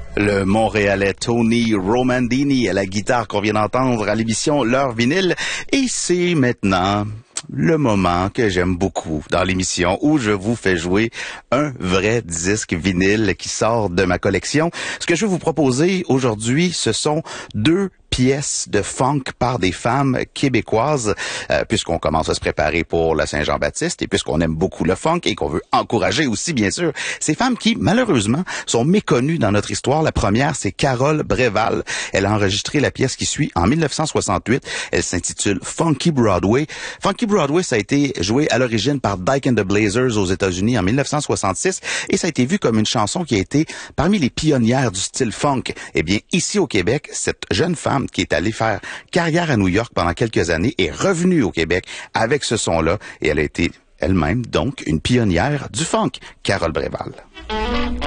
Le Montréalais Tony Romandini à la guitare qu'on vient d'entendre à l'émission L'heure vinyle. Et c'est maintenant le moment que j'aime beaucoup dans l'émission où je vous fais jouer un vrai disque vinyle qui sort de ma collection. Ce que je vais vous proposer aujourd'hui, ce sont deux pièces de funk par des femmes québécoises, puisqu'on commence à se préparer pour la Saint-Jean-Baptiste et puisqu'on aime beaucoup le funk et qu'on veut encourager aussi, bien sûr, ces femmes qui, malheureusement, sont méconnues dans notre histoire. La première, c'est Carole Bréval. Elle a enregistré la pièce qui suit en 1968. Elle s'intitule Funky Broadway. Funky Broadway, ça a été joué à l'origine par Dyke and the Blazers aux États-Unis en 1966 et ça a été vu comme une chanson qui a été parmi les pionnières du style funk. Eh bien, ici au Québec, cette jeune femme qui est allée faire carrière à New York pendant quelques années est revenue au Québec avec ce son-là et elle a été elle-même donc une pionnière du funk, Carole Bréval.